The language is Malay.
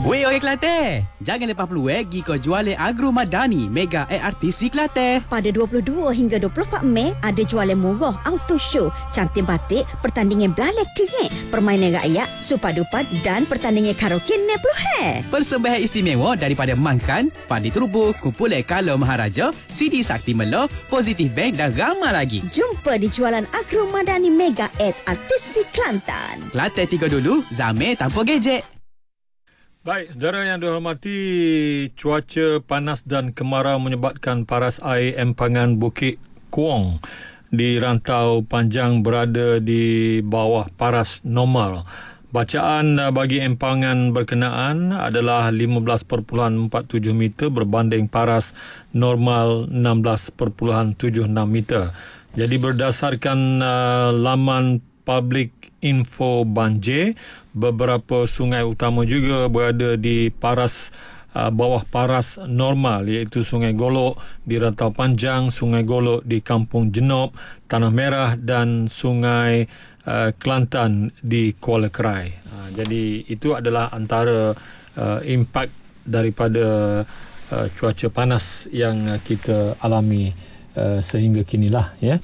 Weh orang Kelantan, jangan lepas peluang pergi ke jualan Agro Madani Mega ARTC Kelantan. Pada 22 hingga 24 Mei ada jualan murah auto show, cantik batik, pertandingan belalai kering, permainan rakyat, supadupat dan pertandingan karaoke nepluhe. Persembahan istimewa daripada Mangkan, Pandi Terubu, Kumpulan Kalau Maharaja, CD Sakti Melo, Positif Bank dan ramai lagi. Jumpa di jualan Agro Madani Mega ARTC Kelantan. Kelantan 3 dulu, Zamir tanpa gadget. Baik, saudara yang dihormati, cuaca panas dan kemarau menyebabkan paras air empangan Bukit Kuong di Rantau Panjang berada di bawah paras normal. Bacaan bagi empangan berkenaan adalah 15.47 meter berbanding paras normal 16.76 meter. Jadi berdasarkan laman Public Info Banjir, beberapa sungai utama juga berada di paras bawah paras normal, iaitu Sungai Golok di Rantau Panjang, Sungai Golok di Kampung Jenop, Tanah Merah dan Sungai Kelantan di Kuala Kerai. Jadi itu adalah antara impak daripada cuaca panas yang kita alami sehingga kinilah, ya.